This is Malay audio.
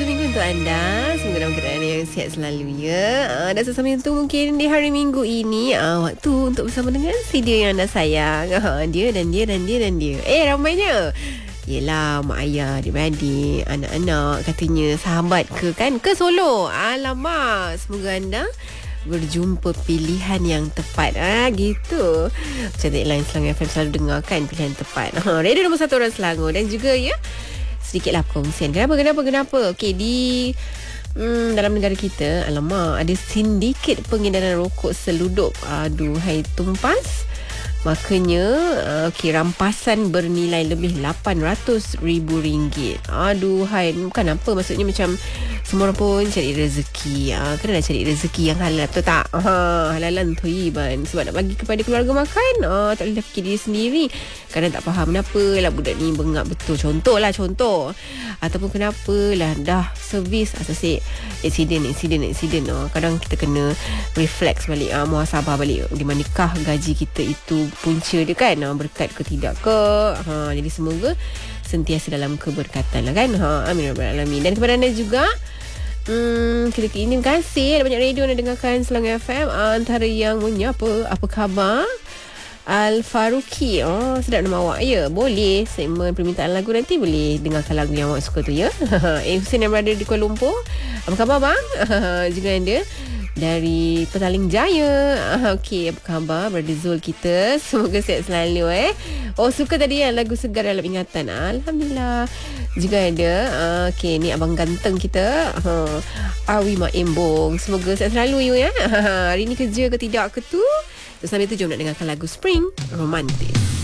hujung minggu untuk anda. Semoga dalam keadaan yang sihat selalu ya. Dan sesama itu mungkin di hari minggu ini waktu untuk bersama dengan si dia yang anda sayang. Dia dan dia dan dia dan dia. Ramainya. Yelah, mak ayah, adik-adik, anak-anak, katanya sahabat ke kan, ke Solo. Alamak, semoga anda berjumpa pilihan yang tepat. Gitu. Cantik Line Selangor FM selalu dengarkan pilihan tepat. Radio nombor 1 orang Selangor. Dan juga ya, sedikitlah perkongsian. Kenapa? Okey, di dalam negara kita, alamak, ada sindiket pengedaran rokok seludup. Aduhai, tumpas. Makanya rampasan bernilai lebih RM800,000. Aduhai, bukan apa, maksudnya macam semua orang pun cari rezeki. Kena nak cari rezeki yang halal, betul tak? Halalan thayyiban. Sebab nak bagi kepada keluarga makan, tak boleh fikir diri sendiri. Kadang tak faham kenapa lah budak ni bengap betul. Contoh. Ataupun kenapa lah dah servis asal accident. Kadang kita kena reflect balik, muhasabah balik. Di manakah gaji kita itu punca dia kan, berkat ke tidak ke. Jadi semoga sentiasa dalam keberkatan lah kan. Amin ya rabbal alamin. Dan kepada anda juga, kita ini terima kasih ada banyak radio yang dengarkan Selangor FM. Antara yang menyapa, apa khabar? Al-Faruqi. Sedap nama awak ya. Boleh segmen permintaan lagu nanti boleh dengarkan lagu yang awak suka tu ya. Hussein yang berada di Kuala Lumpur, apa khabar bang? Juga ada dari Petaling Jaya. Okey, apa khabar Brother Zul kita? Semoga sihat selalu suka tadi lagu segar dalam ingatan. Alhamdulillah. Juga ada okey, ni abang ganteng kita, Awi Mak Embong. Semoga sihat selalu you ya. Hari ni kerja ke tidak ke tu. Terus sambil tu jom nak dengarkan lagu Spring Romantis.